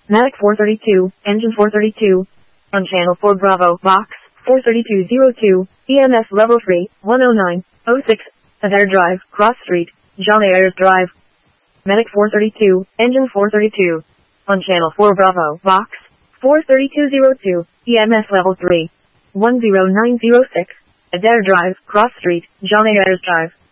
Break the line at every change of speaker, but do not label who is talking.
Matic 432, engine 432. On channel 4 Bravo, box, 43202, EMS level 3, 10906, Adair Drive, Cross Street, John Ayres Drive. Medic 432, engine 432. On channel 4 Bravo, box, 43202, EMS level 3, 10906, Adair Drive, Cross Street, John Ayres Drive.